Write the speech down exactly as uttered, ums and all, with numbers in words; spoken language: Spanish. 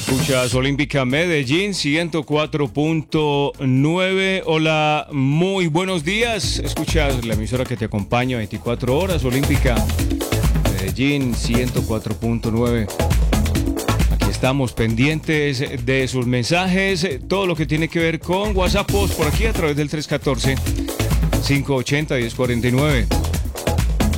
Escuchas Olímpica Medellín ciento cuatro punto nueve. Hola, muy buenos días. Escuchas la emisora que te acompaña veinticuatro horas, Olímpica Medellín ciento cuatro punto nueve. Aquí estamos pendientes de sus mensajes, todo lo que tiene que ver con WhatsApp Post por aquí a través del tres uno cuatro, cinco ocho cero, uno cero cuatro nueve.